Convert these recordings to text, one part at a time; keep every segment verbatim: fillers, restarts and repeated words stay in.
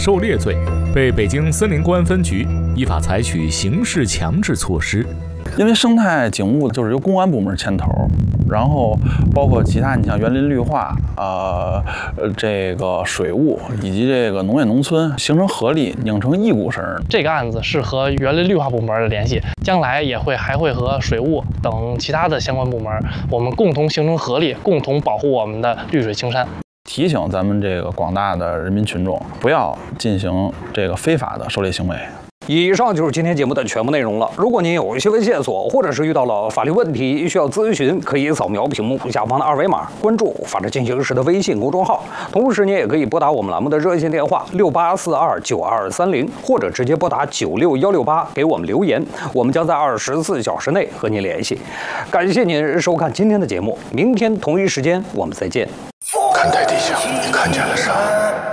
狩猎罪，被北京森林公安分局依法采取刑事强制措施。 因为生态景物就是由公安部门牵头，然后包括其他，你像园林绿化、呃呃这个水务以及这个农业农村形成合力，拧成一股绳。 这个案子是和园林绿化部门联系，将来也会还会和水务等其他的相关部门，我们共同形成合力，共同保护我们的绿水青山。 提醒咱们这个广大的人民群众，不要进行这个非法的狩猎行为。 以上就是今天节目的全部内容了。如果您有新闻线索，或者是遇到了法律问题需要咨询，可以扫描屏幕下方的二维码，关注“法治进行时”的微信公众号。同时，您也可以拨打我们栏目的热线电话六八四二九二三零，或者直接拨打九六幺六八给我们留言，我们将在二十四小时内和您联系。感谢您收看今天的节目，明天同一时间我们再见。 看台地下，你看见了啥？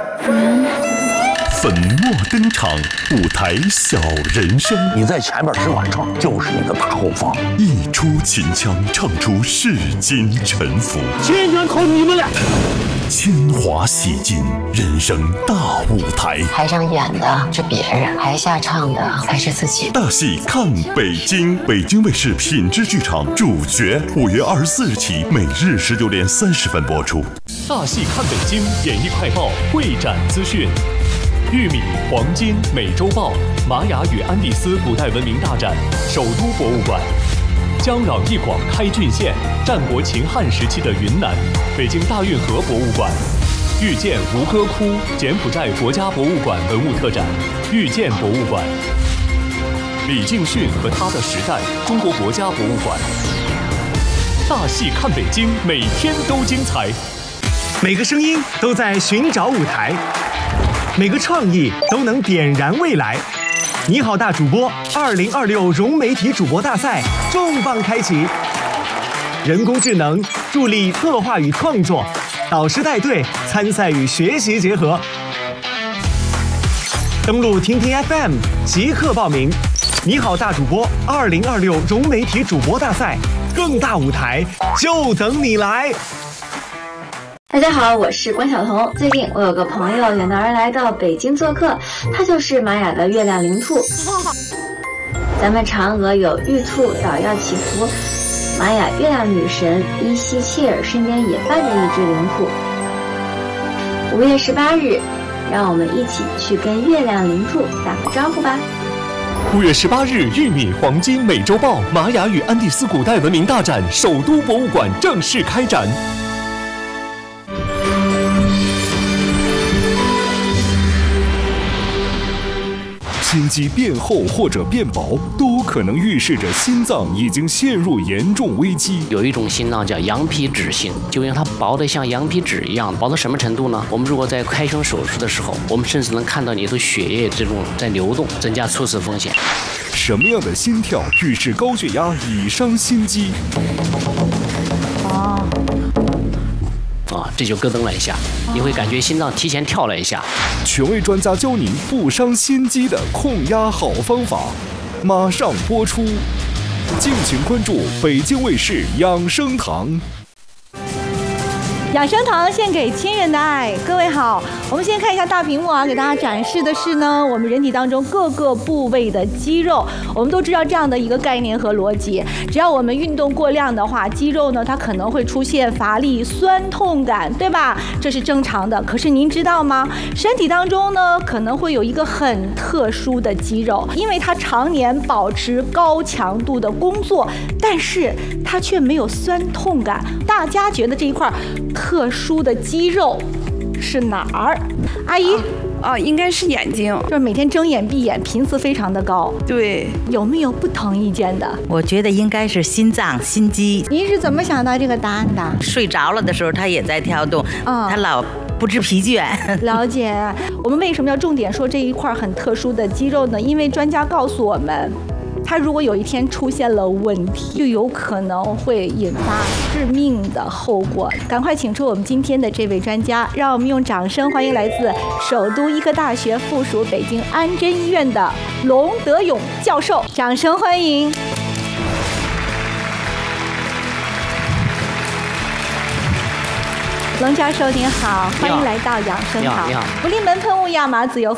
粉墨登场，舞台小人生。 你在前面只管唱，就是你的大后方。 一出秦腔，唱出世间沉浮。 千元靠你们俩。 铅华洗尽，人生大舞台。 台上演的是别人，台下唱的才是自己。 大戏看北京，北京卫视品质剧场主角，五月二十四日起，每日十九点三十分播出。 大戏看北京，演艺快报会展资讯。玉米、黄金、美洲豹、玛雅与安第斯古代文明大展，首都博物馆。江壤一广开郡县，战国秦汉时期的云南，北京大运河博物馆。遇见吴哥窟，柬埔寨国家博物馆文物特展，遇见博物馆。李敬训和他的时代，中国国家博物馆。大戏看北京，每天都精彩。 每个声音都在寻找舞台，每个创意都能点燃未来。你好，大主播二零二六融媒体主播大赛重磅开启，人工智能助力策划与创作，导师带队，参赛与学习结合。登录听听 F M 即刻报名。你好，大主播二零二六融媒体主播大赛，更大舞台就等你来。 大家好，我是关晓彤。最近我有个朋友远道而来到北京做客，他就是玛雅的月亮灵兔。咱们嫦娥有玉兔捣药祈福，玛雅月亮女神伊西切尔身边也伴着一只灵兔。五月十八日，让我们一起去跟月亮灵兔打个招呼吧。 五月十八日，玉米、黄金、美洲豹、玛雅与安第斯古代文明大展首都博物馆正式开展。 心肌变厚或者变薄，都可能预示着心脏已经陷入严重危机。 有一种心脏叫羊皮纸心，就因为它薄的像羊皮纸一样，薄到什么程度呢？我们如果在开胸手术的时候，我们甚至能看到你的血液这种在流动，增加猝死风险。 什么样的心跳预示高血压已伤心肌？ 哦。啊，这就咯噔了一下，你会感觉心脏提前跳了一下。 权威专家教您不伤心肌的控压好方法，马上播出，敬请关注北京卫视养生堂。 养生堂献给亲人的爱，各位好，我们先看一下大屏幕啊，给大家展示的是呢，我们人体当中各个部位的肌肉。我们都知道这样的一个概念和逻辑，只要我们运动过量的话，肌肉呢它可能会出现乏力、酸痛感，对吧？这是正常的。可是您知道吗？身体当中呢可能会有一个很特殊的肌肉，因为它常年保持高强度的工作，但是它却没有酸痛感。大家觉得这一块特殊的肌肉是哪儿？阿姨， 哦，应该是眼睛， 就是每天睁眼闭眼，频次非常的高。 对， 有没有不同意见的？ 我觉得应该是心脏、心肌。 您是怎么想到这个答案的？ 睡着了的时候，它也在跳动，嗯，它老不知疲倦。 了解。我们为什么要重点说这一块很特殊的肌肉呢？因为专家告诉我们，它如果有一天出现了问题，就有可能会引发致命的后果。赶快请出我们今天的这位专家，让我们用掌声欢迎来自首都医科大学附属北京安贞医院的龙德勇教授，掌声欢迎。龙教授您好，欢迎来到养生堂。 你好，你好。 不利门喷雾亚麻籽油